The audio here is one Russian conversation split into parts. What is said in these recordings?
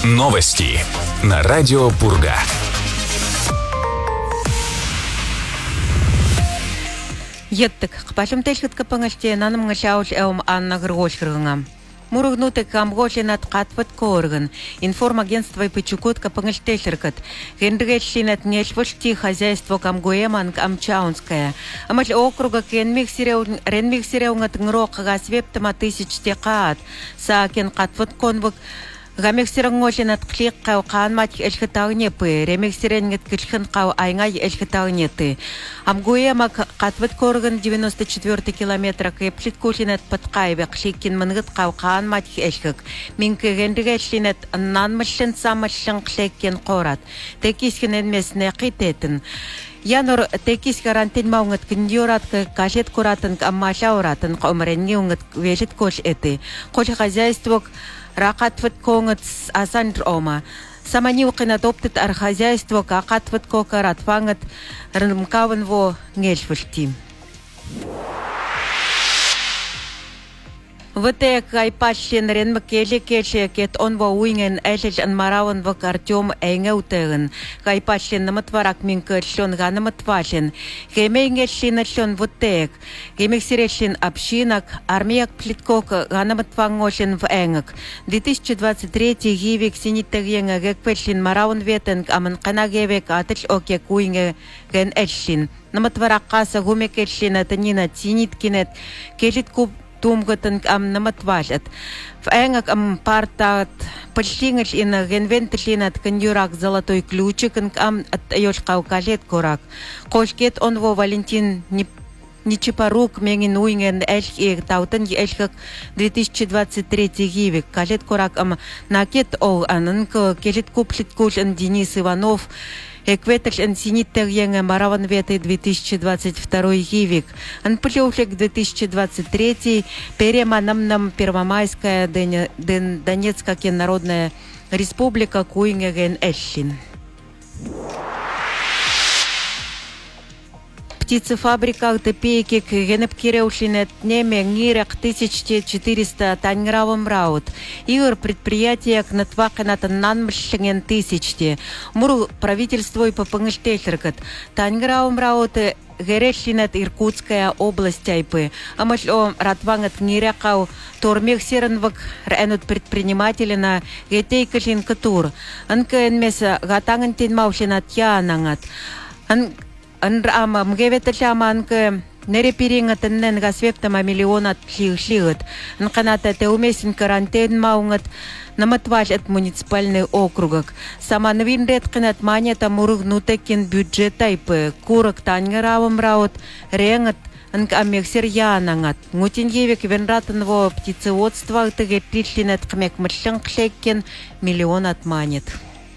Новости на радио Пурга. Еттик, пашымтелшит капаңаште наным гашауш эум Анна Гргошкрыгам. Мурыгнуты камгошинат катват корган. Информагентство и печукут капаңаштелширкат. Гендргешлинат нешвошти хозяйство камгуэман камчаунская. Амаш округа ренмиксиреунгат ngрок гасвептама тысячтекаат. Саакен катват конвук Гамексирангошинат кликкау канмат эльхатагнепы, ремексиренгет килхенкау айнгай эльхатагнеты. Амгуемак катват корган 94 километра кеплиткушинат паткайве кликкин мангыткау канмат эльхак. Минке гендгешлинат нанмышлен самышлен клеккен корат. Текискенен месне китетен. Янор текис карантин маунгат киндиорат кашет куратын аммашауратын комренниунгат вешет кош эти. Кош хозяйствок ракатват конгат асандр ома. Самани укинат оптет ар хозяйство какатват кокарат фангат рнмкаван во ngeshvultim. Вытек айпашлен ренмак кеше кет он во уинген элеш анмараван во Артем энгеутеген. Айпашлен наматварак минкершлен ганаматвашен. Геменгешлен шлен вытек. Гемексирешлен общинак армияк плиткок ганаматвангошен в энгек. 2023 гивик синиттегенге гекпешлен мараван ветен аманканагевек атыш окек уинге ген эшлен. Наматварак каса гумекешлен атанина синиткинет кежит куб Тумгатан наматвашат. В энгак партат почтингаш ин генвентлинат кандюрак золотой ключик от ёшкау калет корак. Кошкет он во Валентин Ничипарук менгин уинген эльхи таутан эльхак 2023 гивик калет корак накет ол ананка келет куплит кушан Денис Иванов Экветаш ансиниттегенге мараван веты 2022 гивик. Анпылеушлик 2023 перема нам Первомайская Донецкая Народная Республика Куингеген Эшлин. Птицефабрика тепейки генепкиреушинет неме нирек 1400 таньгравом раут. Игр предприятия натваканат нанмшлеген тысячти. Муру правительство и попангштельтеркат. Таньгравом раут Герешлинет Иркутская область айпы. Амашло ратвангат нирекау тормех серенвак ренут предприниматели на гетейкашин катур. Анкен меса гатанган тинмаушинат янангат. Анрама мгеветачаманка нерепирингатеннен гасвептама миллионат шлигат. Нканата теумесин карантин маунгат наматваш от муниципальный округак. Саманвин редканат манета мурыгнутекин бюджет айпы. Курак таньгаравам раут ренгат анкамексер янангат. Ngutiнгевик венратан во птицеводство тегетлишлинет кмек мышлен клеккен миллионат манет.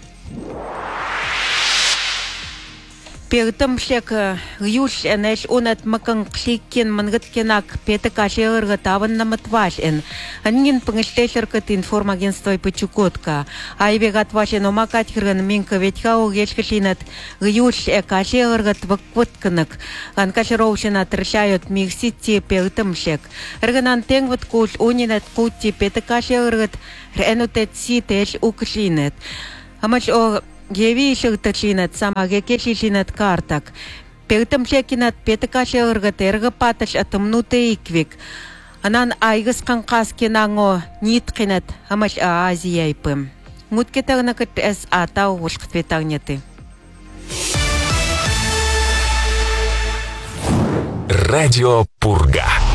Пертам шлек юш энеш унат макан кликкен мангыткенак петакашерга таван наматвашен. Аннин пангштешеркат информагентство и почукотка. Айвегат вашен омакат хирган минка ветхау гешкашинат юш экашергат ваквотканак. Анкашероушенат решают миксити пертам шлек. Эрганан тенгват куш унинат кути петакашергат ренутет ситеш укшинет. Амач о Гевишек тачлинат самагекешлинат картак. Пертам шекинат петакашерга терга паташ атамнуте иквик. Анан айгыс канкаскенанго ниткинат амаш азияйпым. Муткетагнакат эс атау ушктветагнеты. Радио Пурга.